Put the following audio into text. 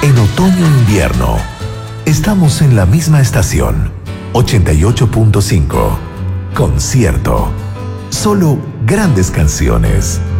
En otoño-invierno, estamos en la misma estación. 88.5. Concierto. Solo grandes canciones.